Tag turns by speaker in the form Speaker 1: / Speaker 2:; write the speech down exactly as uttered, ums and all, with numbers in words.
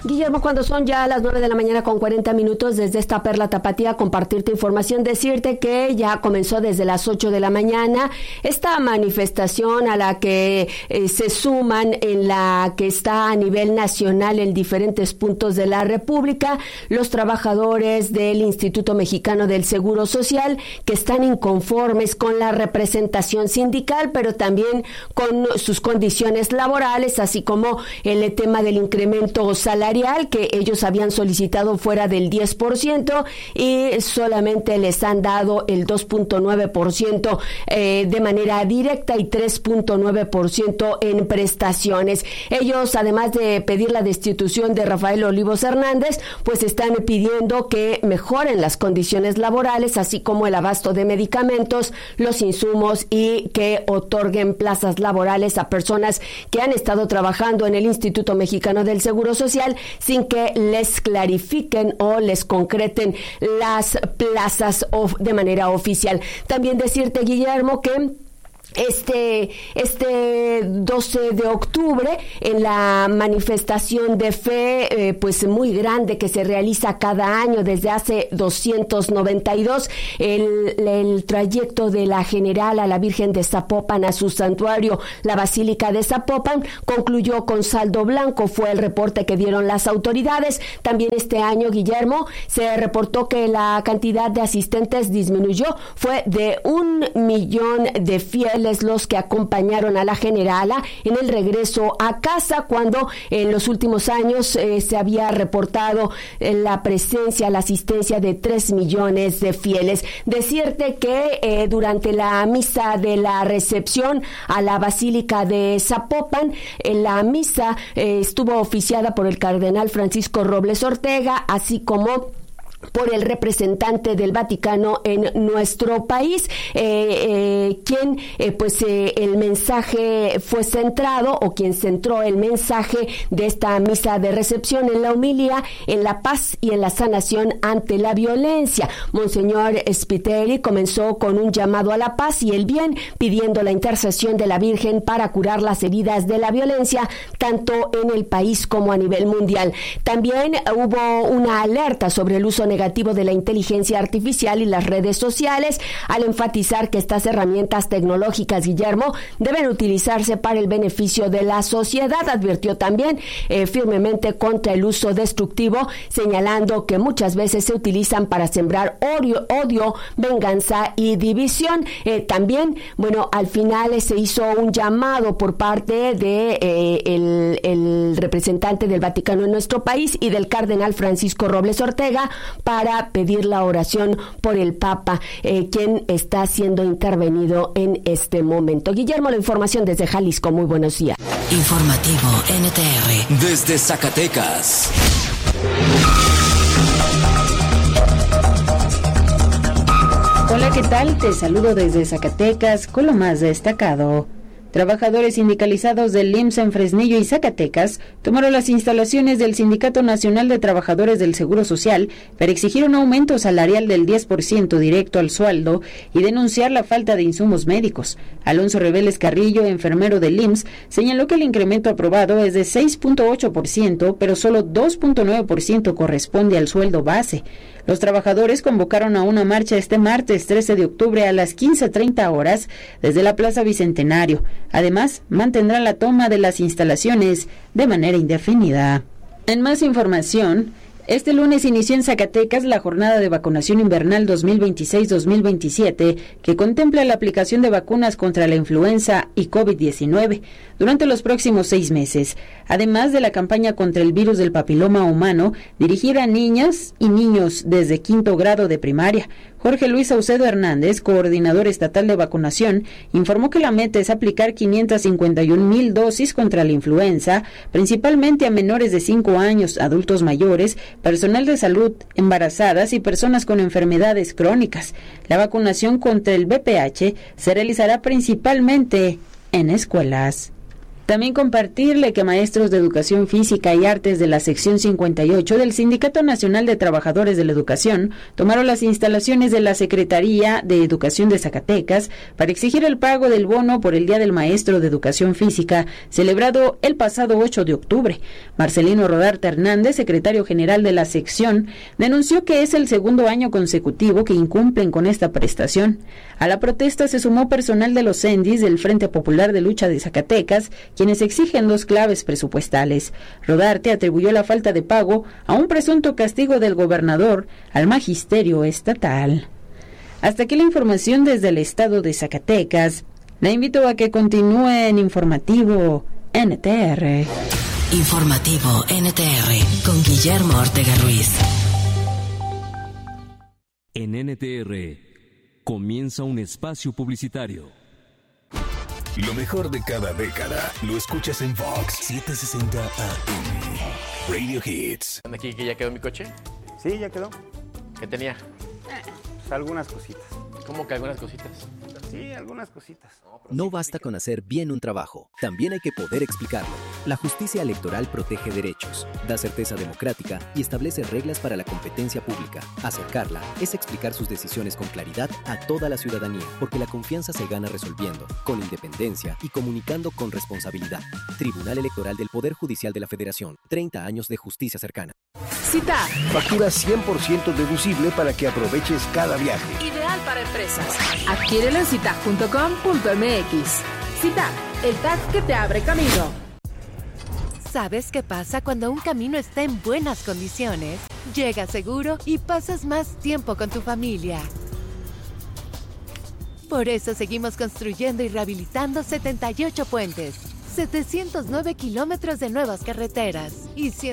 Speaker 1: Guillermo, cuando son ya las nueve de la mañana con cuarenta minutos, desde esta Perla Tapatía, compartirte información, decirte que ya comenzó desde las ocho de la mañana esta manifestación a la que eh, se suman, en la que está a nivel nacional en diferentes puntos de la República, los trabajadores del Instituto Mexicano del Seguro Social, que están inconformes con la representación sindical, pero también con sus condiciones laborales, así como el tema del incremento salarial que ellos habían solicitado fuera del diez por ciento y solamente les han dado el dos punto nueve por ciento eh, de manera directa y tres punto nueve por ciento en prestaciones. Ellos, además de pedir la destitución de Rafael Olivos Hernández, pues están pidiendo que mejoren las condiciones laborales, así como el abasto de medicamentos, los insumos, y que otorguen plazas laborales a personas que han estado trabajando en el Instituto Mexicano del Seguro Social sin que les clarifiquen o les concreten las plazas de manera oficial. También decirte, Guillermo, que Este, este doce de octubre, en la manifestación de fe, eh, pues muy grande que se realiza cada año desde hace doscientos noventa y dos, el, el trayecto de la General a la Virgen de Zapopan a su santuario, la Basílica de Zapopan, concluyó con saldo blanco, fue el reporte que dieron las autoridades. También este año, Guillermo, se reportó que la cantidad de asistentes disminuyó, fue de un millón de fieles los que acompañaron a la generala en el regreso a casa, cuando en los últimos años eh, se había reportado eh, la presencia, la asistencia de tres millones de fieles. Decirte que eh, durante la misa de la recepción a la Basílica de Zapopan, en la misa eh, estuvo oficiada por el cardenal Francisco Robles Ortega, así como por el representante del Vaticano en nuestro país, eh, eh, quien eh, pues eh, el mensaje fue centrado, o quien centró el mensaje de esta misa de recepción en la homilía, en la paz y en la sanación ante la violencia. Monseñor Spiteri comenzó con un llamado a la paz y el bien, pidiendo la intercesión de la Virgen para curar las heridas de la violencia, tanto en el país como a nivel mundial. También hubo una alerta sobre el uso negativo de la inteligencia artificial y las redes sociales, al enfatizar que estas herramientas tecnológicas, Guillermo, deben utilizarse para el beneficio de la sociedad. Advirtió también eh, firmemente contra el uso destructivo, señalando que muchas veces se utilizan para sembrar odio, odio venganza y división. Eh, también, bueno, al final eh, se hizo un llamado por parte de eh, el, el representante del Vaticano en nuestro país y del cardenal Francisco Robles Ortega para pedir la oración por el Papa, eh, quien está siendo intervenido en este momento. Guillermo, la información desde Jalisco. Muy buenos días.
Speaker 2: Informativo N T R. Desde Zacatecas.
Speaker 3: Hola, ¿qué tal? Te saludo desde Zacatecas con lo más destacado. Trabajadores sindicalizados del I M S S en Fresnillo y Zacatecas tomaron las instalaciones del Sindicato Nacional de Trabajadores del Seguro Social para exigir un aumento salarial del diez por ciento directo al sueldo y denunciar la falta de insumos médicos. Alonso Reveles Carrillo, enfermero del I M S S, señaló que el incremento aprobado es de seis punto ocho por ciento, pero solo dos punto nueve por ciento corresponde al sueldo base. Los trabajadores convocaron a una marcha este martes trece de octubre a las quince treinta horas desde la Plaza Bicentenario. Además, mantendrán la toma de las instalaciones de manera indefinida. En más información, este lunes inició en Zacatecas la jornada de vacunación invernal dos mil veintiséis dos mil veintisiete, que contempla la aplicación de vacunas contra la influenza y COVID diecinueve durante los próximos seis meses, además de la campaña contra el virus del papiloma humano dirigida a niñas y niños desde quinto grado de primaria. Jorge Luis Saucedo Hernández, coordinador estatal de vacunación, informó que la meta es aplicar quinientas cincuenta y un mil dosis contra la influenza, principalmente a menores de cinco años, adultos mayores, personal de salud, embarazadas y personas con enfermedades crónicas. La vacunación contra el V P H se realizará principalmente en escuelas. También compartirle que maestros de Educación Física y Artes de la sección cincuenta y ocho del Sindicato Nacional de Trabajadores de la Educación tomaron las instalaciones de la Secretaría de Educación de Zacatecas para exigir el pago del bono por el Día del Maestro de Educación Física, celebrado el pasado ocho de octubre. Marcelino Rodarte Hernández, secretario general de la sección, denunció que es el segundo año consecutivo que incumplen con esta prestación. A la protesta se sumó personal de los CENDIS del Frente Popular de Lucha de Zacatecas, quienes exigen dos claves presupuestales. Rodarte atribuyó la falta de pago a un presunto castigo del gobernador al magisterio estatal. Hasta aquí la información desde el estado de Zacatecas. La invito a que continúe en Informativo N T R.
Speaker 2: Informativo N T R con Guillermo Ortega Ruiz.
Speaker 4: En N T R comienza un espacio publicitario.
Speaker 5: Lo mejor de cada década lo escuchas en Vox setecientos sesenta A M. Radio Hits.
Speaker 6: ¿Aquí que ya quedó mi coche?
Speaker 7: Sí, ya quedó.
Speaker 6: ¿Qué tenía?
Speaker 7: Pues algunas cositas.
Speaker 6: ¿Cómo que algunas cositas?
Speaker 7: Sí, algunas cositas.
Speaker 8: No basta con hacer bien un trabajo, también hay que poder explicarlo. La justicia electoral protege derechos, da certeza democrática y establece reglas para la competencia pública. Acercarla es explicar sus decisiones con claridad a toda la ciudadanía, porque la confianza se gana resolviendo, con independencia y comunicando con responsabilidad. Tribunal Electoral del Poder Judicial de la Federación, treinta años de justicia cercana.
Speaker 9: Cita.
Speaker 10: Factura cien por ciento deducible para que aproveches cada viaje.
Speaker 9: Ideal para empresas. Adquiérelo en cita punto com punto m x. Cita, el tag que te abre camino.
Speaker 11: ¿Sabes qué pasa cuando un camino está en buenas condiciones? Llegas seguro y pasas más tiempo con tu familia. Por eso seguimos construyendo y rehabilitando setenta y ocho puentes, setecientos nueve kilómetros de nuevas carreteras y